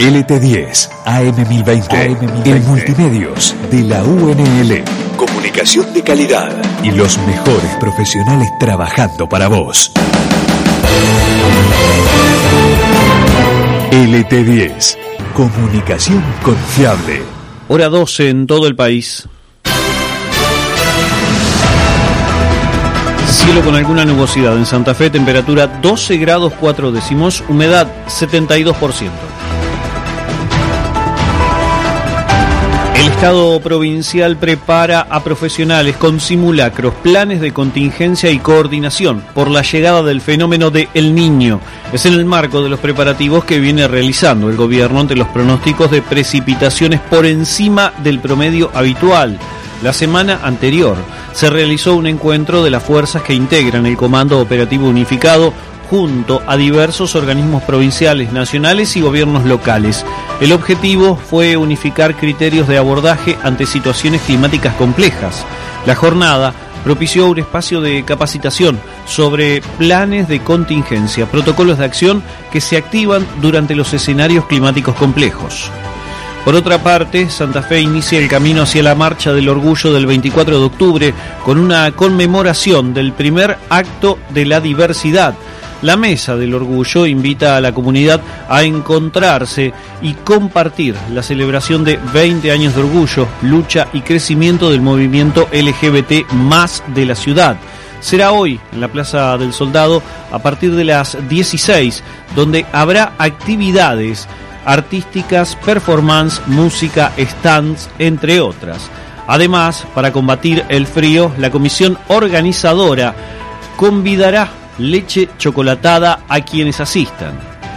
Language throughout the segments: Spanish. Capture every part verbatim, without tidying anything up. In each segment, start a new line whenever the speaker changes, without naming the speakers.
L T diez, A M mil veinte, A M mil veinte, el multimedios de la U N L. Comunicación de calidad y los mejores profesionales trabajando para vos. L T diez, comunicación confiable.
Hora doce en todo el país. Cielo con alguna nubosidad en Santa Fe, temperatura doce grados cuatro décimos, humedad setenta y dos por ciento. El Estado provincial prepara a profesionales con simulacros, planes de contingencia y coordinación por la llegada del fenómeno de El Niño. Es en el marco de los preparativos que viene realizando el gobierno ante los pronósticos de precipitaciones por encima del promedio habitual. La semana anterior se realizó un encuentro de las fuerzas que integran el Comando Operativo Unificado junto a diversos organismos provinciales, nacionales y gobiernos locales. El objetivo fue unificar criterios de abordaje ante situaciones climáticas complejas. La jornada propició un espacio de capacitación sobre planes de contingencia, protocolos de acción que se activan durante los escenarios climáticos complejos. Por otra parte, Santa Fe inicia el camino hacia la Marcha del Orgullo del veinticuatro de octubre con una conmemoración del primer acto de la diversidad. La Mesa del Orgullo invita a la comunidad a encontrarse y compartir la celebración de veinte años de orgullo, lucha y crecimiento del movimiento L G B T más de la ciudad. Será hoy en la Plaza del Soldado a partir de las dieciséis, donde habrá actividades artísticas, performance, música, stands, entre otras. Además, para combatir el frío, la comisión organizadora convidará leche chocolatada a quienes asistan.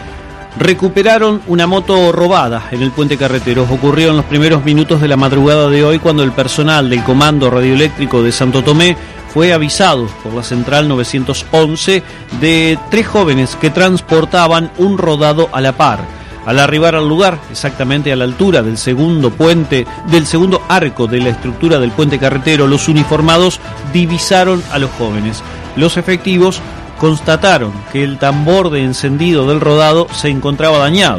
Recuperaron una moto robada en el puente Carreteros. Ocurrió en los primeros minutos de la madrugada de hoy cuando el personal del Comando Radioeléctrico de Santo Tomé fue avisado por la central novecientos once de tres jóvenes que transportaban un rodado a la par. Al arribar al lugar, exactamente a la altura del segundo puente, del segundo arco de la estructura del puente carretero, los uniformados divisaron a los jóvenes. Los efectivos constataron que el tambor de encendido del rodado se encontraba dañado.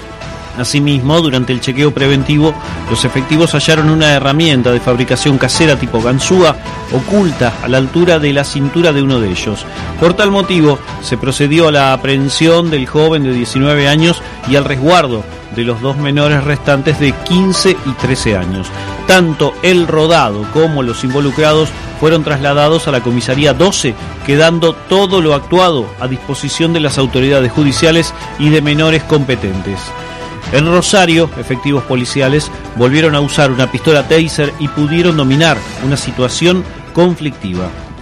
Asimismo, durante el chequeo preventivo, los efectivos hallaron una herramienta de fabricación casera tipo ganzúa oculta a la altura de la cintura de uno de ellos. Por tal motivo, se procedió a la aprehensión del joven de diecinueve años y al resguardo de los dos menores restantes de quince y trece años. Tanto el rodado como los involucrados fueron trasladados a la comisaría doce, quedando todo lo actuado a disposición de las autoridades judiciales y de menores competentes. En Rosario, efectivos policiales volvieron a usar una pistola taser y pudieron dominar una situación conflictiva.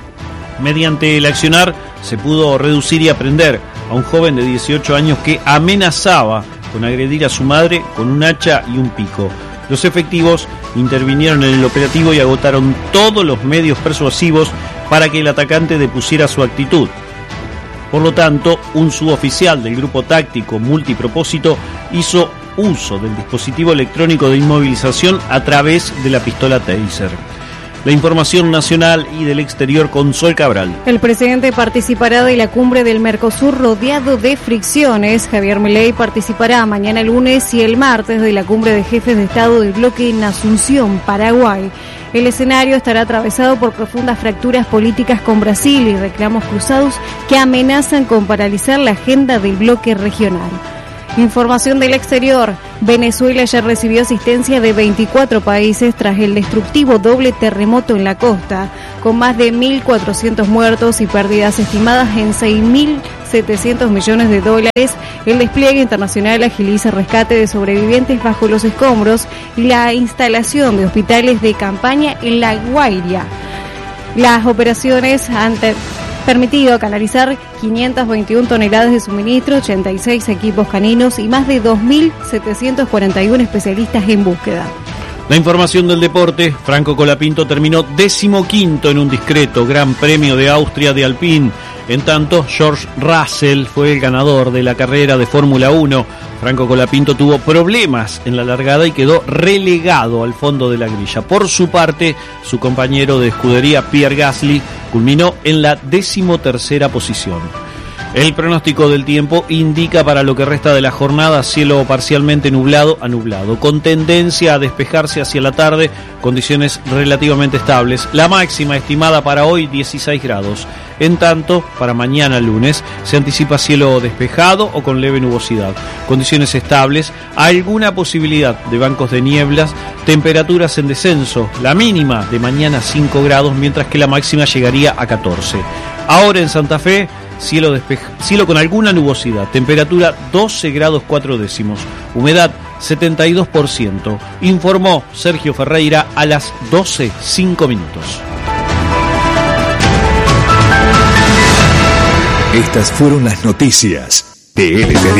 Mediante el accionar se pudo reducir y aprender a un joven de dieciocho años que amenazaba con agredir a su madre con un hacha y un pico. Los efectivos intervinieron en el operativo y agotaron todos los medios persuasivos para que el atacante depusiera su actitud. Por lo tanto, un suboficial del grupo táctico multipropósito hizo uso del dispositivo electrónico de inmovilización a través de la pistola taser. La información nacional y del exterior con Sol Cabral.
El presidente participará de la cumbre del Mercosur rodeado de fricciones. Javier Milei participará mañana lunes y el martes de la cumbre de jefes de Estado del bloque en Asunción, Paraguay. El escenario estará atravesado por profundas fracturas políticas con Brasil y reclamos cruzados que amenazan con paralizar la agenda del bloque regional. Información del exterior. Venezuela ya recibió asistencia de veinticuatro países tras el destructivo doble terremoto en la costa, con más de mil cuatrocientos muertos y pérdidas estimadas en seis mil setecientos millones de dólares. El despliegue internacional agiliza rescate de sobrevivientes bajo los escombros y la instalación de hospitales de campaña en La Guaira. Las operaciones han permitido canalizar quinientas veintiuna toneladas de suministro, ochenta y seis equipos caninos y más de dos mil setecientos cuarenta y uno especialistas en búsqueda.
La información del deporte. Franco Colapinto terminó decimoquinto en un discreto Gran Premio de Austria de Alpine. En tanto, George Russell fue el ganador de la carrera de Fórmula uno. Franco Colapinto tuvo problemas en la largada y quedó relegado al fondo de la grilla. Por su parte, su compañero de escudería Pierre Gasly culminó en la decimotercera posición. El pronóstico del tiempo indica para lo que resta de la jornada cielo parcialmente nublado a nublado, con tendencia a despejarse hacia la tarde, condiciones relativamente estables. La máxima estimada para hoy dieciséis grados. En tanto, para mañana lunes se anticipa cielo despejado o con leve nubosidad, condiciones estables, alguna posibilidad de bancos de nieblas, temperaturas en descenso, la mínima de mañana cinco grados, mientras que la máxima llegaría a catorce. Ahora en Santa Fe, cielo, despeja, cielo con alguna nubosidad, temperatura doce grados cuatro décimos, humedad setenta y dos por ciento, informó Sergio Ferreira a las doce cinco minutos.
Estas fueron las noticias de L T